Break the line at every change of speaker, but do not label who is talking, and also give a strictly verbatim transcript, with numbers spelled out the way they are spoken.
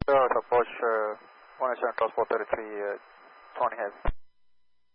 Sure, approach uh, one seven transport thirty-three, uh, twenty heavy.